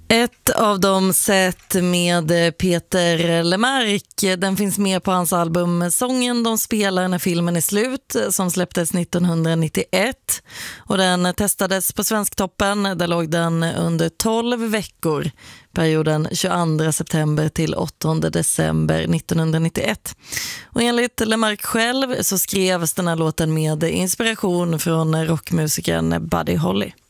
Ett av dem sett med Peter Lemark. Den finns med på hans album Sången de spelar när filmen är slut, som släpptes 1991. Och den testades på Svensktoppen. Där låg den under 12 veckor, perioden 22 september till 8 december 1991. Och enligt Lemark själv så skrevs den här låten med inspiration från rockmusikern Buddy Holly.